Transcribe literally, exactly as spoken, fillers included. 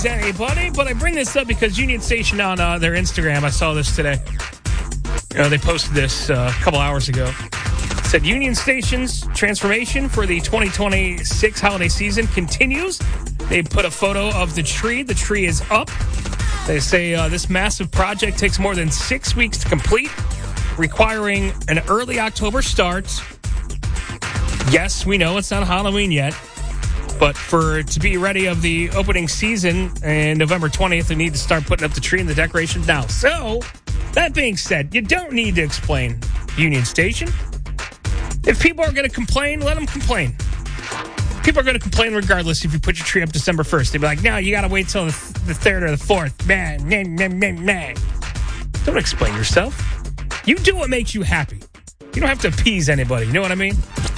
Anybody, but I bring this up because Union Station on uh, their Instagram, I saw this today. You know, they posted this uh, a couple hours ago. It said Union Station's transformation for the twenty twenty-six holiday season continues. They put a photo of the tree. The tree is up. They say uh, this massive project takes more than six weeks to complete, requiring an early October start. Yes, we know it's not Halloween yet. But for it to be ready of the opening season and November twentieth, they need to start putting up the tree and the decorations now. So, that being said, you don't need to explain Union Station. If people are going to complain, let them complain. People are going to complain regardless if you put your tree up December first. They'd be like, no, you got to wait till the, the third or the fourth. Man, man, man, man, man. Don't explain yourself. You do what makes you happy. You don't have to appease anybody. You know what I mean?